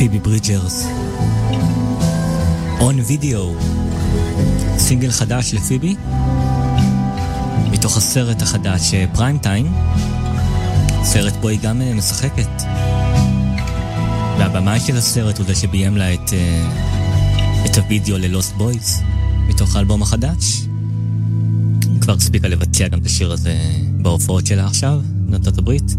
פיבי ברידג'רס On Video, סינגל חדש לפיבי מתוך הסרט החדש פריים טיים, סרט בו היא גם משחקת, והבמאי של הסרט הוא זה שביים לה את הוידאו ללוסט בויז מתוך האלבום החדש. כבר הספיקה לבצע גם את השיר הזה בהופעות שלה עכשיו בארצות הברית.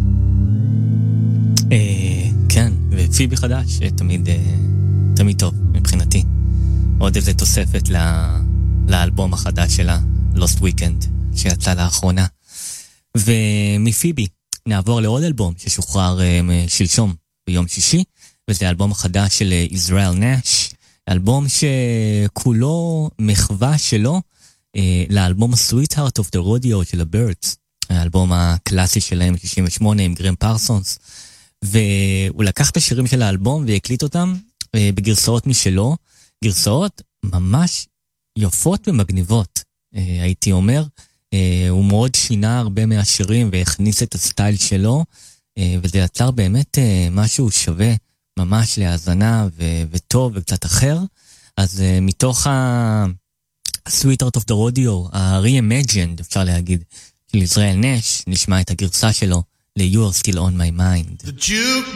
כן, ופיבי חדש תמיד טוב מבחינתי. עוד איזה תוספת לאלבום החדש שלה, Lost Weekend, שיצא לאחרונה. ומפיבי נעבור לעוד אלבום ששוחרר שלשום ביום שישי, וזה האלבום החדש של ישראל נאש, אלבום שכולו מחווה שלו לאלבום Sweetheart of the Rodeo של הבירדס, האלבום הקלאסי שלהם 68 עם גרם פרסונס, והוא לקח את השירים של האלבום והקליט אותם בגרסאות משלו, גרסאות ממש יפות ומגניבות, הייתי אומר. הוא מאוד שינה הרבה מהשירים והכניס את הסטייל שלו, וזה יצר באמת משהו שווה ממש להאזנה וטוב וקצת אחר. אז מתוך Sweetheart of the Rodeo, ה-Reimagined אפשר להגיד, של ישראל נאש, נשמע את הגרסה שלו ל-You are still on my mind.